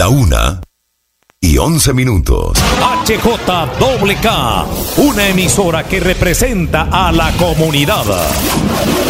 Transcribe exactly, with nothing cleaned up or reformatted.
La una y once minutos. H J K, una emisora que representa a la comunidad.